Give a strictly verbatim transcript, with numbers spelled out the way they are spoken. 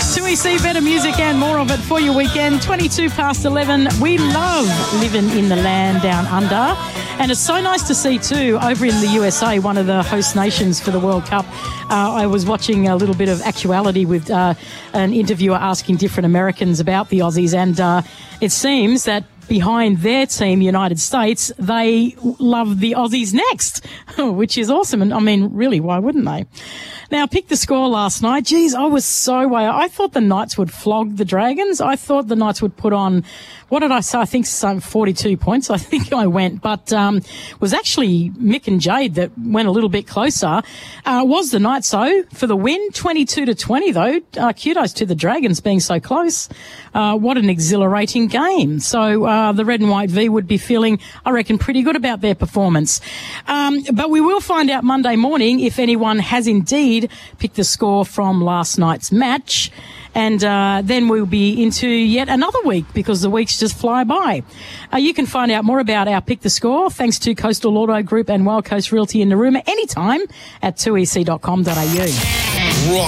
two E C, better music and more of it for your weekend. twenty-two past eleven. We love living in the land down under. And it's so nice to see, too, over in the U S A, one of the host nations for the World Cup. Uh, I was watching a little bit of Actuality with uh, an interviewer asking different Americans about the Aussies, and uh, it seems that behind their team, United States, they love the Aussies next, which is awesome. And, I mean, really, why wouldn't they? Now, pick the score last night. Geez, I was so way. I thought the Knights would flog the Dragons. I thought the Knights would put on, what did I say? I think some forty-two points. I think I went, but um, it was actually Mick and Jade that went a little bit closer. Uh, was the Knights, though, for the win, twenty-two to twenty, though. Uh, kudos to the Dragons being so close. Uh, what an exhilarating game. So uh, the Red and White V would be feeling, I reckon, pretty good about their performance. Um, but we will find out Monday morning if anyone has indeed picked the score from last night's match. And uh, then we'll be into yet another week because the weeks just fly by. Uh, you can find out more about our Pick the Score thanks to Coastal Auto Group and Wild Coast Realty in Narooma anytime at two e c dot com dot a u. Rock